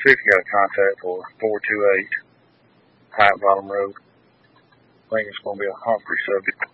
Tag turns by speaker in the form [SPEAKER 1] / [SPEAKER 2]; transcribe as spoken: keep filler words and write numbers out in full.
[SPEAKER 1] see if you got a contact for four two eight Hyatt Bottom Road. I think it's going to be a Humphrey subject.